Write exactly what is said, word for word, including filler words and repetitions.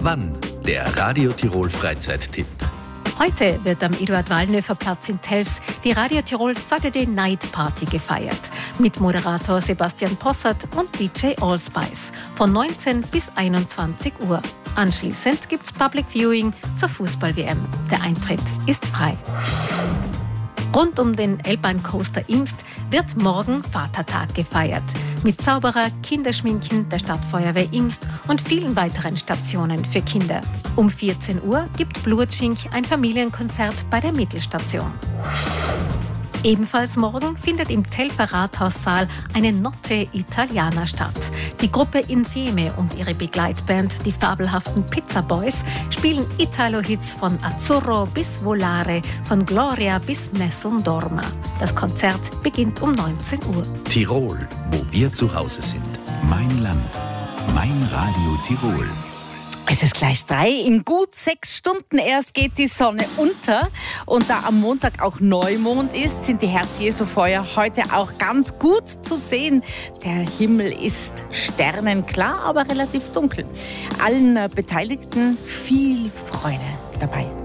wann? Der Radio Tirol Freizeittipp. Heute wird am Eduard-Wallnöfer-Platz in Telfs die Radio Tirol Saturday Night Party gefeiert. Mit Moderator Sebastian Possert und D J Allspice von neunzehn bis einundzwanzig Uhr. Anschließend gibt's Public Viewing zur Fußball-W M. Der Eintritt ist frei. Rund um den Elbahn-Coaster Imst wird morgen Vatertag gefeiert. Mit Zauberer, Kinderschminken, der Stadtfeuerwehr Imst und vielen weiteren Stationen für Kinder. Um vierzehn Uhr gibt Blutschink ein Familienkonzert bei der Mittelstation. Ebenfalls morgen findet im Telfer Rathaussaal eine Notte Italiana statt. Die Gruppe Insieme und ihre Begleitband, die fabelhaften Pizza Boys, spielen Italo-Hits von Azzurro bis Volare, von Gloria bis Nessun Dorma. Das Konzert beginnt um neunzehn Uhr. Tirol, wo wir zu Hause sind. Mein Land, mein Radio Tirol. Es ist gleich drei. In gut sechs Stunden erst geht die Sonne unter. Und da am Montag auch Neumond ist, sind die Herz-Jesu-Feuer heute auch ganz gut zu sehen. Der Himmel ist sternenklar, aber relativ dunkel. Allen Beteiligten viel Freude dabei.